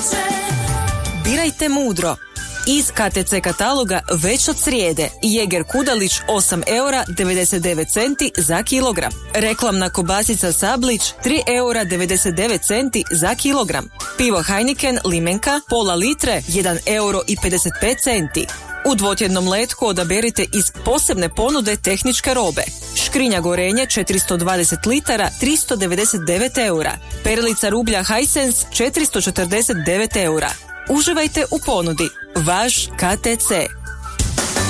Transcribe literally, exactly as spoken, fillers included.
Birajte mudro. Iz K T C kataloga već od srijede Jeger Kudalić osam eura devedeset devet centi za kilogram. Reklamna kobasica Sablić tri eura devedeset devet centi za kilogram. Pivo Heineken Limenka pola litre jedan euro i pedeset pet centi. U dvotjednom letku odaberite iz posebne ponude tehničke robe. Škrinja Gorenje četiristo dvadeset litara tristo devedeset devet eura. Perlica rublja Hisense četiristo četrdeset devet eura. Uživajte u ponudi. Vaš K T C.